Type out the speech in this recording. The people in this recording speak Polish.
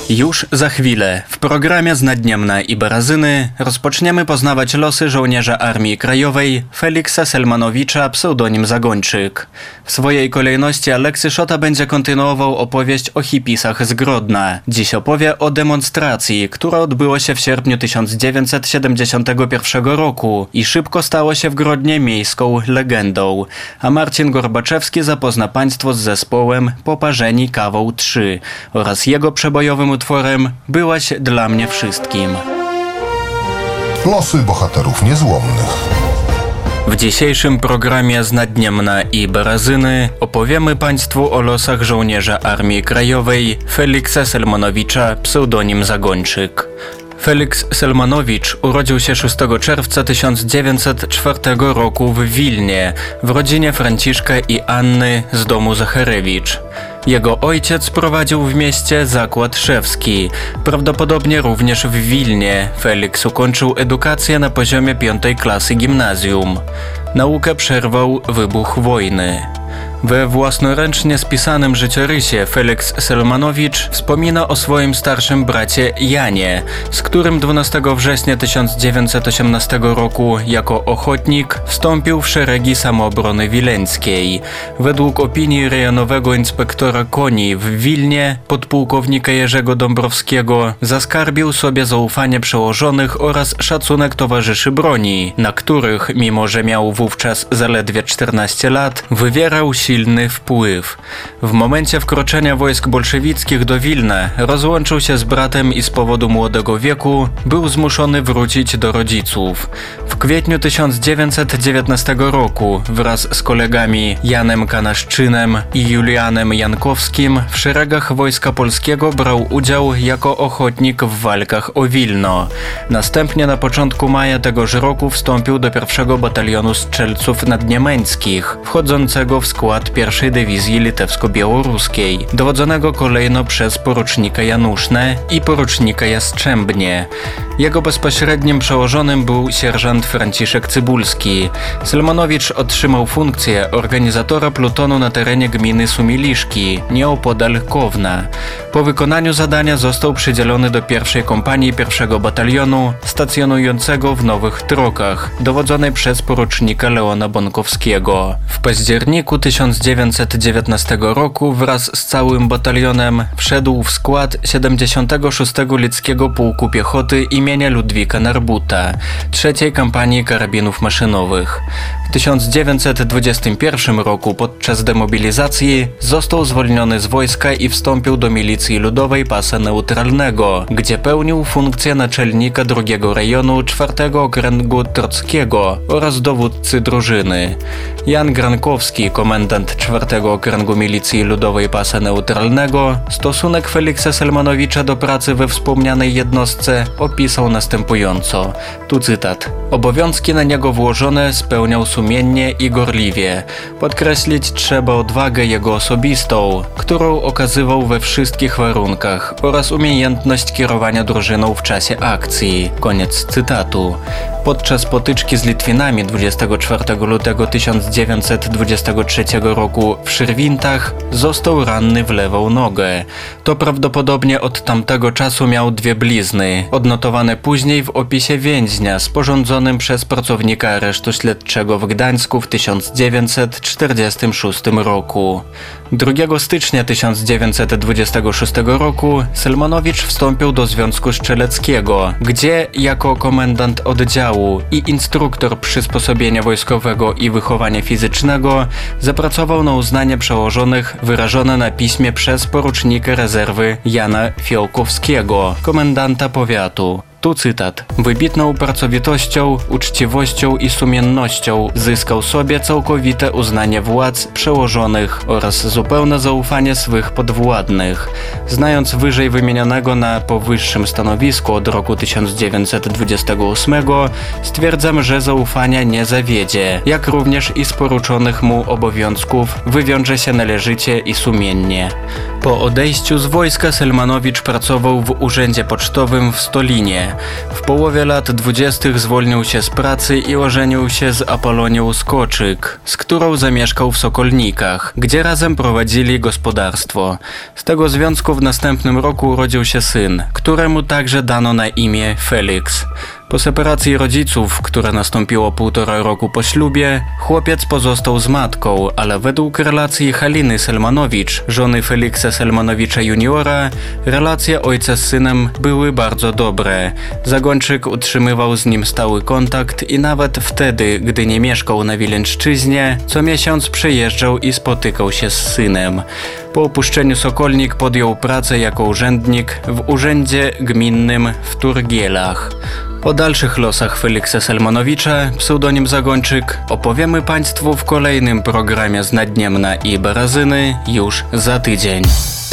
Już za chwilę w programie Znadniemna i Barazyny rozpoczniemy poznawać losy żołnierza Armii Krajowej Feliksa Selmanowicza, pseudonim Zagończyk. W swojej kolejności Aleksy Szota będzie kontynuował opowieść o hipisach z Grodna. Dziś opowie o demonstracji, która odbyła się w sierpniu 1971 roku i szybko stało się w Grodnie miejską legendą. A Marcin Gorbaczewski zapozna Państwo z zespołem Poparzeni Kawą 3 oraz jego przebojowym utworem Byłaś dla mnie wszystkim. Losy bohaterów niezłomnych. W dzisiejszym programie Znadniemna i Barazyny opowiemy Państwu o losach żołnierza Armii Krajowej Feliksa Selmanowicza, pseudonim Zagończyk. Feliks Selmanowicz urodził się 6 czerwca 1904 roku w Wilnie, w rodzinie Franciszka i Anny z domu Zacharewicz. Jego ojciec prowadził w mieście zakład szewski, prawdopodobnie również w Wilnie. Feliks ukończył edukację na poziomie 5. klasy gimnazjum. Naukę przerwał wybuch wojny. We własnoręcznie spisanym życiorysie Feliks Selmanowicz wspomina o swoim starszym bracie Janie, z którym 12 września 1918 roku jako ochotnik wstąpił w szeregi samoobrony wileńskiej. Według opinii rejonowego inspektora koni w Wilnie, podpułkownika Jerzego Dąbrowskiego, zaskarbił sobie zaufanie przełożonych oraz szacunek towarzyszy broni, na których, mimo że miał wówczas zaledwie 14 lat, wywierał silny wpływ. W momencie wkroczenia wojsk bolszewickich do Wilna rozłączył się z bratem i z powodu młodego wieku był zmuszony wrócić do rodziców. W kwietniu 1919 roku wraz z kolegami Janem Kanaszczynem i Julianem Jankowskim w szeregach Wojska Polskiego brał udział jako ochotnik w walkach o Wilno. Następnie na początku maja tegoż roku wstąpił do 1. Batalionu Strzelców Nadniemieckich, wchodzącego w skład 1. Dywizji Litewsko-Białoruskiej, dowodzonego kolejno przez porucznika Januszne i porucznika Jastrzębnie. Jego bezpośrednim przełożonym był sierżant Franciszek Cybulski. Selmanowicz otrzymał funkcję organizatora plutonu na terenie gminy Sumiliszki, nieopodal Kowna. Po wykonaniu zadania został przydzielony do 1. kompanii 1. Batalionu, stacjonującego w Nowych Trokach, dowodzonej przez porucznika Leona Bonkowskiego. W październiku 1919 roku wraz z całym batalionem wszedł w skład 76. Lickiego Pułku Piechoty imienia Ludwika Narbuta, III kampanii karabinów maszynowych. W 1921 roku podczas demobilizacji został zwolniony z wojska i wstąpił do milicji ludowej Pasa Neutralnego, gdzie pełnił funkcję naczelnika II rejonu 4. okręgu Trockiego oraz dowódcy drużyny. Jan Grankowski, komendant 4. okręgu milicji ludowej Pasa Neutralnego, stosunek Feliksa Selmanowicza do pracy we wspomnianej jednostce opisał następująco. Tu cytat. Obowiązki na niego włożone spełniał sumiennie i gorliwie. Podkreślić trzeba odwagę jego osobistą, którą okazywał we wszystkich warunkach oraz umiejętność kierowania drużyną w czasie akcji. Koniec cytatu. Podczas potyczki z Litwinami 24 lutego 1923 roku w Szyrwintach został ranny w lewą nogę. To prawdopodobnie od tamtego czasu miał 2 blizny, odnotowane później w opisie więźnia sporządzonym przez pracownika aresztu śledczego w Gdańsku w 1946 roku. 2 stycznia 1926 roku Selmanowicz wstąpił do Związku Strzeleckiego, gdzie jako komendant oddziału i instruktor przysposobienia wojskowego i wychowania fizycznego zapracował na uznanie przełożonych wyrażone na piśmie przez porucznika rezerwy Jana Fiołkowskiego, komendanta powiatu. Tu cytat. Wybitną pracowitością, uczciwością i sumiennością zyskał sobie całkowite uznanie władz przełożonych oraz zupełne zaufanie swych podwładnych. Znając wyżej wymienionego na powyższym stanowisku od roku 1928, stwierdzam, że zaufania nie zawiedzie, jak również i z poruczonych mu obowiązków wywiąże się należycie i sumiennie. Po odejściu z wojska Selmanowicz pracował w urzędzie pocztowym w Stolinie. W połowie lat 20. zwolnił się z pracy i ożenił się z Apolonią Skoczyk, z którą zamieszkał w Sokolnikach, gdzie razem prowadzili gospodarstwo. Z tego związku w następnym roku urodził się syn, któremu także dano na imię Felix. Po separacji rodziców, która nastąpiło 1,5 roku po ślubie, chłopiec pozostał z matką, ale według relacji Haliny Selmanowicz, żony Feliksa Selmanowicza juniora, relacje ojca z synem były bardzo dobre. Zagończyk utrzymywał z nim stały kontakt i nawet wtedy, gdy nie mieszkał na Wileńszczyźnie, co miesiąc przyjeżdżał i spotykał się z synem. Po opuszczeniu Sokolnik podjął pracę jako urzędnik w urzędzie gminnym w Turgielach. O dalszych losach Feliksa Selmanowicza, pseudonim Zagończyk, opowiemy Państwu w kolejnym programie z Nadniemna i Barazyny już za tydzień.